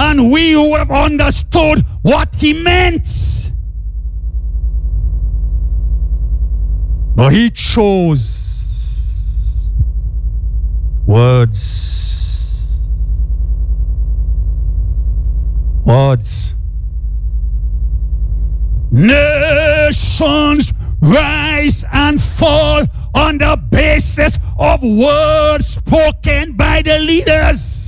and we would have understood what he meant. But he chose words. Words. Nations rise and fall on the basis of words spoken by the leaders.